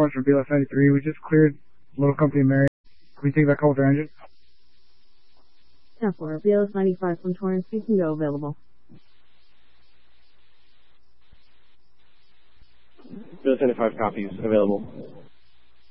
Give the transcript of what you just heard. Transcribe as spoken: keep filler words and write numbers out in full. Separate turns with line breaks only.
calling from B L S ninety-three. We just cleared Little Company Mary. Can we take that call with our engine?
ten four, B L S ninety-five from Torrance, you can go available.
B L S ninety-five copies, available.